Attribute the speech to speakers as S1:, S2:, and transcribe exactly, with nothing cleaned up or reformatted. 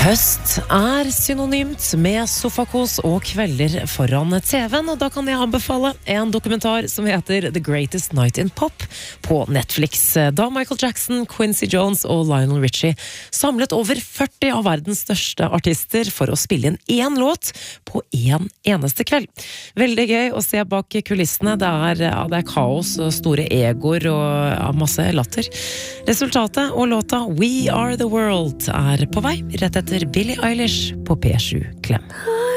S1: Høst er synonymt med sofakos og kvelder foran T V-en, og da kan jeg anbefale en dokumentar som heter The Greatest Night in Pop på Netflix. Da Michael Jackson, Quincy Jones og Lionel Richie samlet over førti av verdens største artister for å spille inn én låt på én eneste kveld. Veldig gøy å se bak kulissene. Det er, ja, det er kaos og store egoer og ja, masse latter. Resultatet og låta We Are The World er på vei rett etter Billie Eilish på P sju Klem.